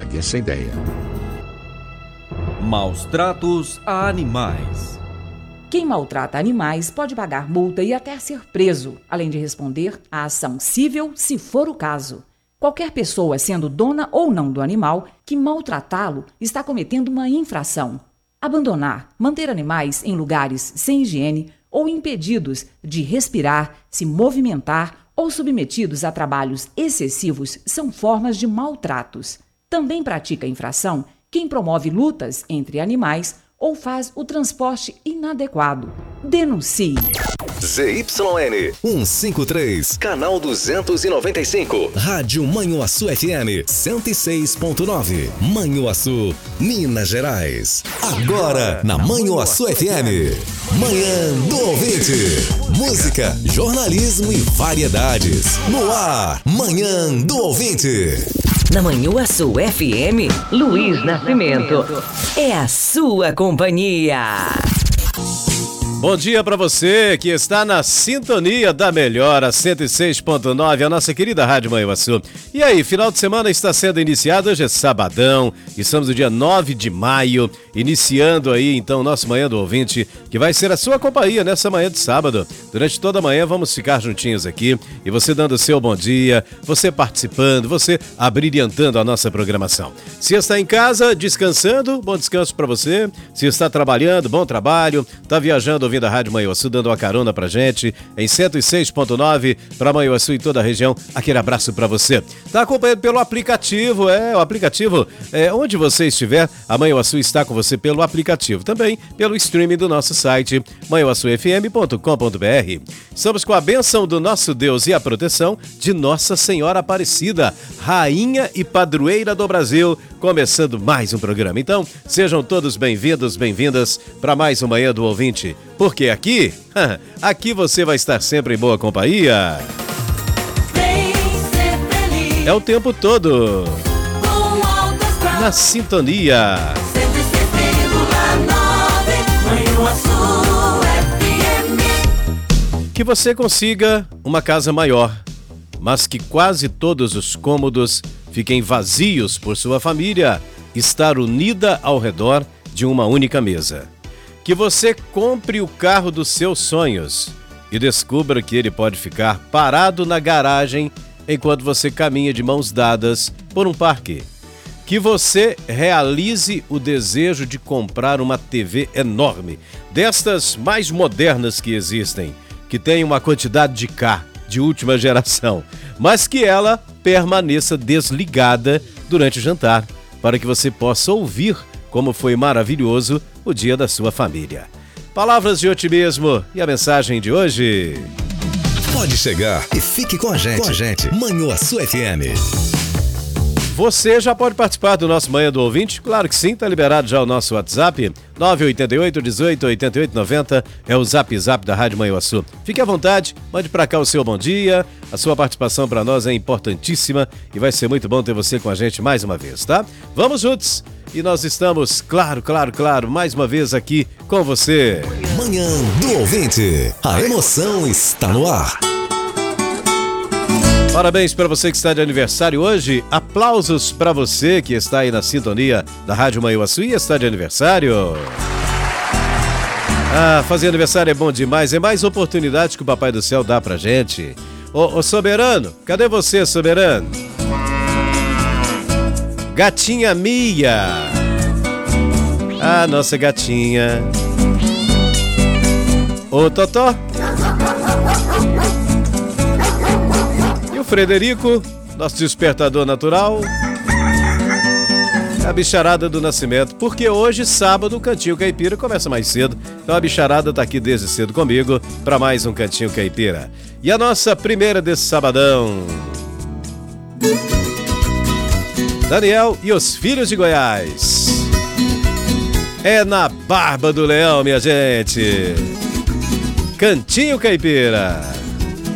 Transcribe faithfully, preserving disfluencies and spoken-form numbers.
largue essa ideia. Maus tratos a animais. Quem maltrata animais pode pagar multa e até ser preso, além de responder à ação civil, se for o caso. Qualquer pessoa, sendo dona ou não do animal, que maltratá-lo está cometendo uma infração. Abandonar, manter animais em lugares sem higiene ou impedidos de respirar, se movimentar ou submetidos a trabalhos excessivos são formas de maltratos. Também pratica infração quem promove lutas entre animais ou faz o transporte inadequado. Denuncie. Z Y N cento e cinquenta e três, canal duzentos e noventa e cinco. Rádio Manhuaçu F M cento e seis ponto nove. Manhuaçu, Minas Gerais. Agora na Manhuaçu F M. Manhã do Ouvinte. Música, jornalismo e variedades. No ar, Manhã do Ouvinte. Na Manhuaçu F M, Luiz Nascimento. É a sua companhia. Bom dia para você que está na sintonia da melhor, a cento e seis ponto nove, a nossa querida Rádio Manhuaçu. E aí, final de semana está sendo iniciado, hoje é sabadão, estamos no dia nove de maio, iniciando aí então o nosso Manhã do Ouvinte, que vai ser a sua companhia nessa manhã de sábado. Durante toda a manhã vamos ficar juntinhos aqui e você dando o seu bom dia, você participando, você abrilhantando a nossa programação. Se está em casa, descansando, bom descanso para você. Se está trabalhando, bom trabalho, está viajando ouvindo a Rádio Manhuaçu, dando uma carona pra gente em cento e seis ponto nove para Manhuaçu e toda a região, aquele abraço pra você. Tá acompanhando pelo aplicativo, é, o aplicativo, é, onde você estiver, a Manhuaçu está com você pelo aplicativo, também pelo streaming do nosso site, manhuaçu f m ponto com ponto b r. Estamos com a bênção do nosso Deus e a proteção de Nossa Senhora Aparecida, Rainha e Padroeira do Brasil, começando mais um programa. Então, sejam todos bem-vindos, bem-vindas para mais um Manhã do Ouvinte. Porque aqui, aqui você vai estar sempre em boa companhia. É o tempo todo. Na sintonia. Que você consiga uma casa maior, mas que quase todos os cômodos fiquem vazios por sua família estar unida ao redor de uma única mesa. Que você compre o carro dos seus sonhos e descubra que ele pode ficar parado na garagem enquanto você caminha de mãos dadas por um parque. Que você realize o desejo de comprar uma T V enorme, destas mais modernas que existem, que tem uma quantidade de K de última geração, mas que ela permaneça desligada durante o jantar, para que você possa ouvir como foi maravilhoso o dia da sua família. Palavras de otimismo e a mensagem de hoje. Pode chegar e fique com a gente. Com a gente. Manhuaçu F M. Você já pode participar do nosso Manhã do Ouvinte? Claro que sim, está liberado já o nosso WhatsApp. nove oito oito, dezoito, oitenta e oito, noventa é o Zap Zap da Rádio Manhuaçu. Fique à vontade, mande para cá o seu bom dia. A sua participação para nós é importantíssima e vai ser muito bom ter você com a gente mais uma vez, tá? Vamos juntos! E nós estamos, claro, claro, claro, mais uma vez aqui com você. Manhã do Ouvinte. A emoção está no ar. Parabéns para você que está de aniversário hoje. Aplausos para você que está aí na sintonia da Rádio Manhuaçu e está de aniversário. Ah, fazer aniversário é bom demais. É mais oportunidade que o Papai do Céu dá pra gente. Ô, ô Soberano, cadê você, Soberano? Gatinha Mia. Ah, nossa gatinha. Ô, Totó. E o Frederico, nosso despertador natural. A bicharada do Nascimento, porque hoje, sábado, o Cantinho Caipira começa mais cedo. Então a bicharada tá aqui desde cedo comigo para mais um Cantinho Caipira. E a nossa primeira desse sabadão. Daniel e os Filhos de Goiás. É na Barba do Leão, minha gente. Cantinho Caipira.